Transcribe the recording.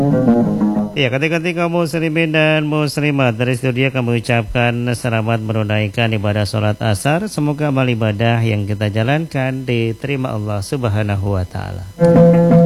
Ya, ketika kaum muslimin dan muslimat dari studio kami ucapkan selamat menunaikan ibadah sholat asar. Semoga amal ibadah yang kita jalankan diterima Allah Subhanahu wa taala.